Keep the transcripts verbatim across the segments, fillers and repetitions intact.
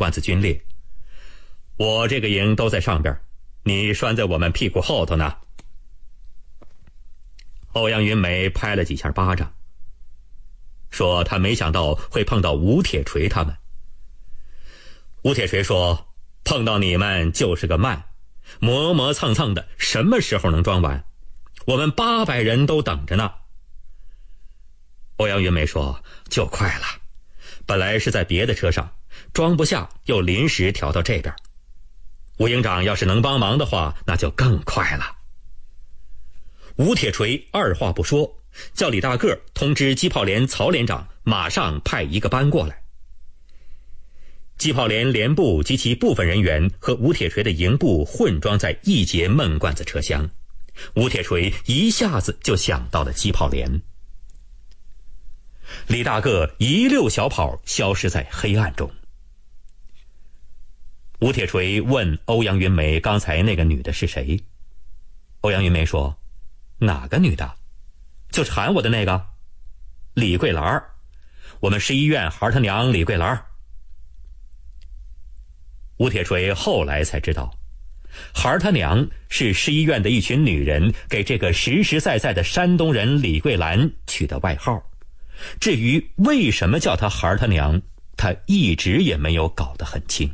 罐子军列。我这个营都在上边，你拴在我们屁股后头呢。欧阳云梅拍了几下巴掌，说他没想到会碰到吴铁锤他们。吴铁锤说，碰到你们就是个慢，磨磨蹭蹭的，什么时候能装完？我们八百人都等着呢。欧阳云梅说，就快了，本来是在别的车上，装不下，又临时调到这边。吴营长要是能帮忙的话，那就更快了。吴铁锤二话不说，叫李大个通知机炮连曹连长，马上派一个班过来。机炮连连部及其部分人员和吴铁锤的营部混装在一节闷罐子车厢，吴铁锤一下子就想到了机炮连。李大个一溜小跑消失在黑暗中。吴铁锤问欧阳云梅刚才那个女的是谁。欧阳云梅说，哪个女的？就是喊我的那个李桂兰，我们市医院孩她娘李桂兰。吴铁锤后来才知道，孩她娘是市医院的一群女人给这个实实在在的山东人李桂兰取的外号。至于为什么叫她孩她娘，他一直也没有搞得很清。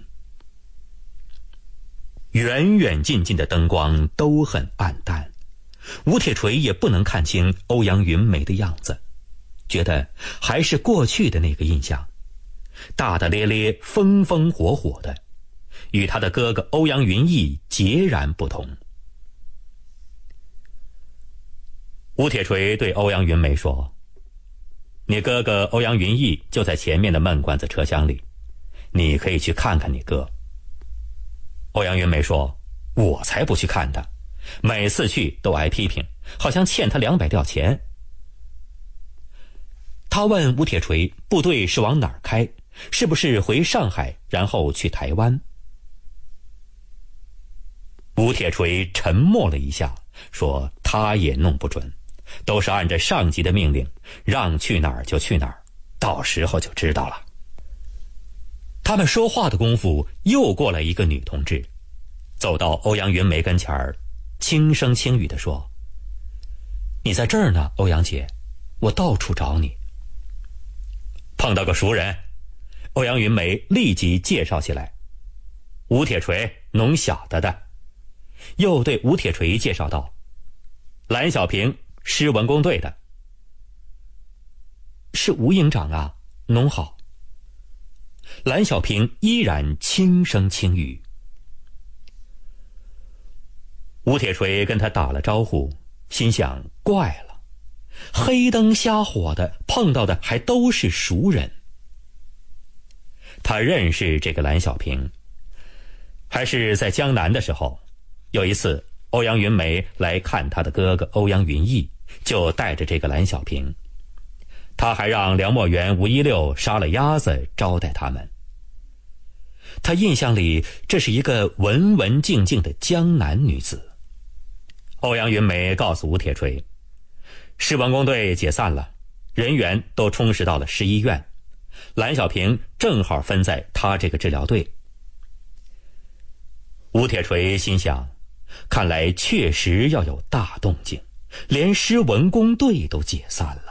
远远近近的灯光都很暗淡，吴铁锤也不能看清欧阳云梅的样子，觉得还是过去的那个印象，大大咧咧，风风火火的，与他的哥哥欧阳云逸截然不同。吴铁锤对欧阳云梅说，你哥哥欧阳云逸就在前面的闷罐子车厢里，你可以去看看你哥。欧阳云梅说，我才不去看他，每次去都挨批评，好像欠他两百吊钱。他问吴铁锤，部队是往哪儿开？是不是回上海，然后去台湾？吴铁锤沉默了一下，说他也弄不准，都是按着上级的命令，让去哪儿就去哪儿，到时候就知道了。他们说话的功夫，又过来一个女同志，走到欧阳云梅跟前儿，轻声轻语地说，你在这儿呢，欧阳姐，我到处找你。碰到个熟人，欧阳云梅立即介绍起来，吴铁锤弄小的的，又对吴铁锤介绍道，蓝小平师文工队的。是吴营长啊，侬好。蓝小平依然轻声轻语。吴铁锤跟他打了招呼，心想怪了，黑灯瞎火的碰到的还都是熟人。他认识这个蓝小平，还是在江南的时候，有一次欧阳云梅来看他的哥哥欧阳云逸，就带着这个蓝小平，他还让梁墨元、吴一六杀了鸭子招待他们。他印象里这是一个文文静静的江南女子。欧阳云梅告诉吴铁锤，市文工队解散了，人员都充实到了市医院，蓝小平正好分在他这个治疗队。吴铁锤心想，看来确实要有大动静，连市文工队都解散了。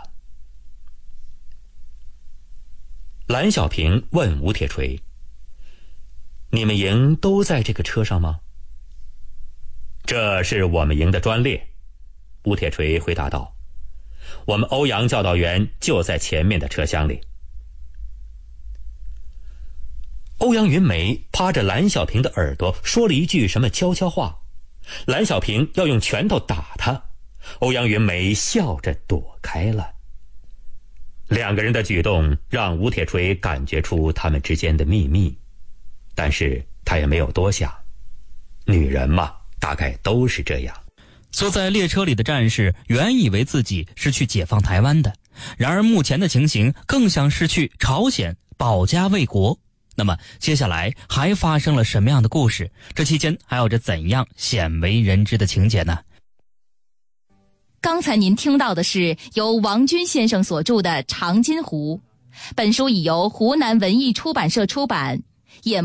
蓝小平问吴铁锤，你们营都在这个车上吗？这是我们营的专列，吴铁锤回答道，我们欧阳教导员就在前面的车厢里。欧阳云梅趴着蓝小平的耳朵说了一句什么悄悄话，蓝小平要用拳头打他，欧阳云梅笑着躲开了。两个人的举动让吴铁锤感觉出他们之间的秘密，但是他也没有多想，女人嘛，大概都是这样。 坐在列车里的战士原以为自己是去解放台湾的，然而目前的情形更像是去朝鲜保家卫国。那么接下来还发生了什么样的故事？这期间还有着怎样鲜为人知的情节呢？ 刚才您听到的是由王军先生所著的《长津湖》，本书已由湖南文艺出版社出版。